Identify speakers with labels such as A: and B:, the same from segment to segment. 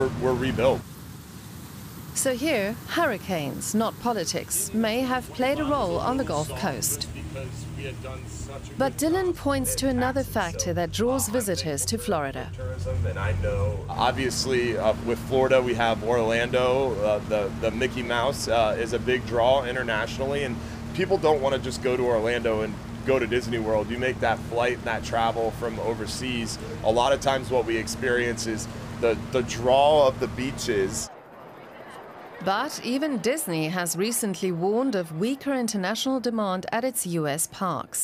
A: were rebuilt.
B: So here, hurricanes, not politics, may have played a role on the Gulf Coast. But Dylan points to another factor that draws visitors to Florida.
A: Obviously, with Florida, we have Orlando. The Mickey Mouse is a big draw internationally, and people don't want to just go to Orlando and go to Disney World. You make that flight, that travel from overseas. A lot of times what we experience is the draw of the beaches.
B: But even Disney has recently warned of weaker international demand at its US parks.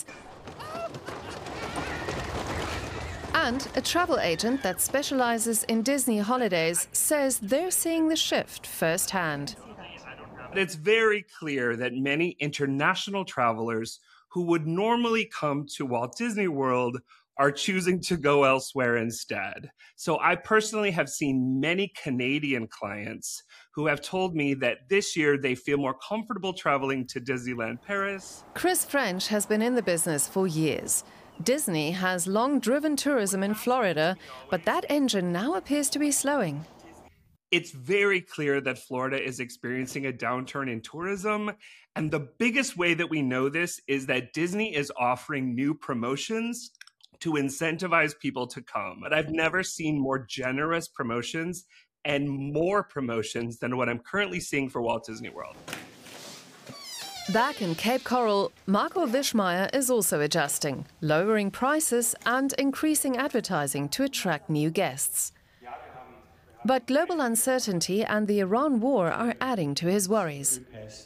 B: And a travel agent that specializes in Disney holidays says they're seeing the shift firsthand.
C: It's very clear that many international travelers who would normally come to Walt Disney World are choosing to go elsewhere instead. So I personally have seen many Canadian clients who have told me that this year they feel more comfortable traveling to Disneyland Paris.
B: Chris French has been in the business for years. Disney has long driven tourism in Florida, but that engine now appears to be slowing.
C: It's very clear that Florida is experiencing a downturn in tourism. And the biggest way that we know this is that Disney is offering new promotions to incentivize people to come. But I've never seen more generous promotions and more promotions than what I'm currently seeing for Walt Disney World.
B: Back in Cape Coral, Marco Wischmeyer is also adjusting, lowering prices and increasing advertising to attract new guests. But global uncertainty and the Iran war are adding to his worries.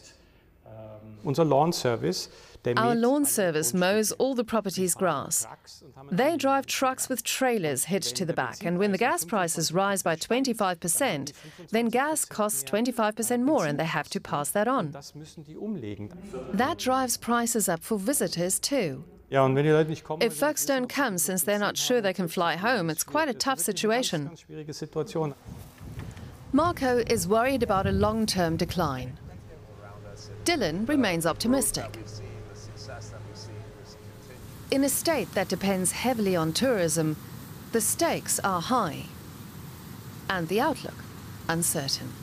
B: Our lawn service mows all the property's grass. They drive trucks with trailers hitched to the back, and when the gas prices rise by 25%, then gas costs 25% more and they have to pass that on. That drives prices up for visitors too. If folks don't come since they're not sure they can fly home, it's quite a tough situation. Marco is worried about a long-term decline. Dylan remains optimistic. In a state that depends heavily on tourism, the stakes are high and the outlook uncertain.